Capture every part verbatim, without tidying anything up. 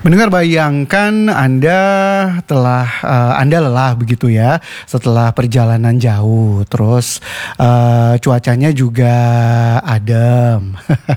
Mendengar bayangkan Anda telah uh, Anda lelah begitu ya setelah perjalanan jauh, terus uh, cuacanya juga adem,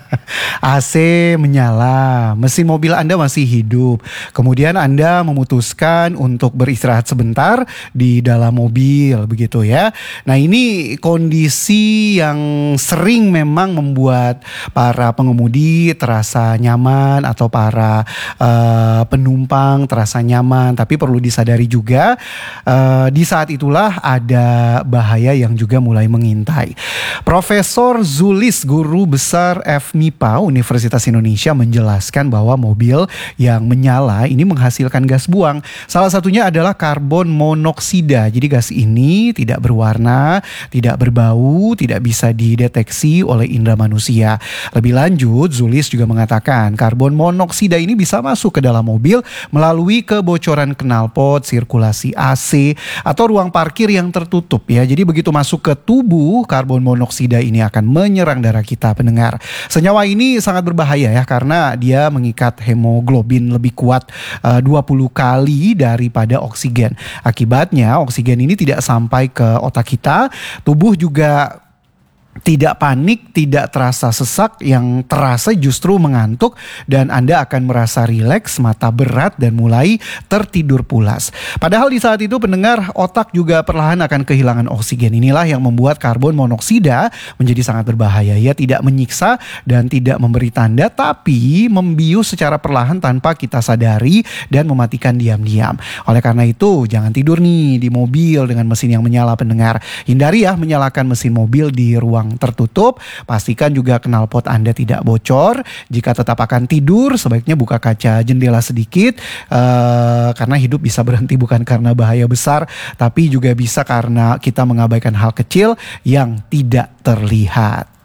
A C menyala, mesin mobil Anda masih hidup. Kemudian Anda memutuskan untuk beristirahat sebentar di dalam mobil begitu ya. Nah, ini kondisi yang sering memang membuat para pengemudi terasa nyaman atau para uh, penumpang terasa nyaman, tapi perlu disadari juga uh, di saat itulah ada bahaya yang juga mulai mengintai. Profesor Zulis, guru besar F M I P A Universitas Indonesia, menjelaskan bahwa mobil yang menyala ini menghasilkan gas buang. Salah satunya adalah karbon monoksida. Jadi gas ini tidak berwarna, tidak berbau, tidak bisa dideteksi oleh indera manusia. Lebih lanjut, Zulis juga mengatakan karbon monoksida ini bisa masuk ke dalam mobil melalui kebocoran knalpot, sirkulasi A C, atau ruang parkir yang tertutup ya. Jadi begitu masuk ke tubuh, karbon monoksida ini akan menyerang darah kita, pendengar. Senyawa ini sangat berbahaya ya karena dia mengikat hemoglobin lebih kuat uh, dua puluh kali daripada oksigen. Akibatnya oksigen ini tidak sampai ke otak kita, tubuh juga tidak panik, tidak terasa sesak, yang terasa justru mengantuk dan Anda akan merasa rileks, mata berat dan mulai tertidur pulas. Padahal di saat itu pendengar, otak juga perlahan akan kehilangan oksigen. Inilah yang membuat karbon monoksida menjadi sangat berbahaya. Ia tidak menyiksa dan tidak memberi tanda, tapi membius secara perlahan tanpa kita sadari dan mematikan diam-diam. Oleh karena itu, jangan tidur nih di mobil dengan mesin yang menyala, pendengar. Hindari ya menyalakan mesin mobil di ruang tertutup. Pastikan juga knalpot Anda tidak bocor. Jika tetap akan tidur, sebaiknya buka kaca jendela sedikit, uh, karena hidup bisa berhenti bukan karena bahaya besar, tapi juga bisa karena kita mengabaikan hal kecil yang tidak terlihat.